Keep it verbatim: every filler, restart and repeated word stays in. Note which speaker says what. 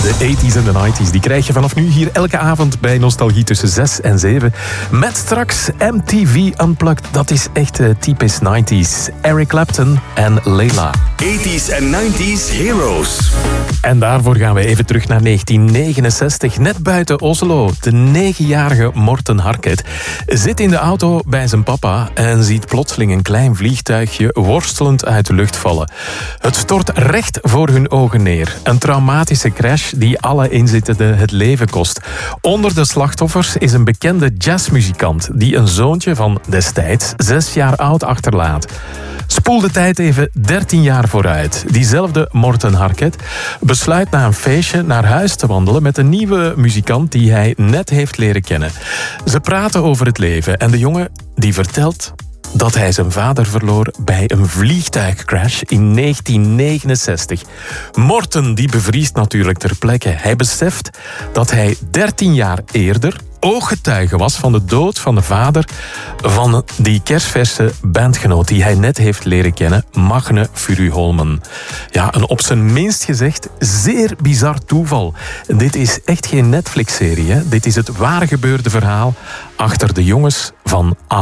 Speaker 1: De tachtiger en de negentiger, die krijg je vanaf nu hier elke avond bij Nostalgie tussen zes en zeven. Met straks M T V Unplugged. Dat is echt uh, typisch negentiger. Eric Clapton en Layla.
Speaker 2: tachtiger en negentiger Heroes.
Speaker 1: En daarvoor gaan we even terug naar negentien negenenzestig. Net buiten Oslo. De negenjarige Morten Harket zit in de auto bij zijn papa en ziet plotseling een klein vliegtuigje worstelend uit de lucht vallen. Het stort recht voor hun ogen neer. Een traumatische crash die alle inzittenden het leven kost. Onder de slachtoffers is een bekende jazzmuzikant die een zoontje van destijds zes jaar oud achterlaat. Spoel de tijd even dertien jaar vooruit. Diezelfde Morten Harket besluit na een feestje naar huis te wandelen met een nieuwe muzikant die hij net heeft leren kennen. Ze praten over het leven en de jongen die vertelt dat hij zijn vader verloor bij een vliegtuigcrash in negentien negenenzestig. Morten die bevriest natuurlijk ter plekke. Hij beseft dat hij dertien jaar eerder ooggetuige was van de dood van de vader van die kerstverse bandgenoot die hij net heeft leren kennen, Magne Furuholmen. Ja, een op zijn minst gezegd zeer bizar toeval. Dit is echt geen Netflix-serie, hè? Dit is het waar gebeurde verhaal achter de jongens van A.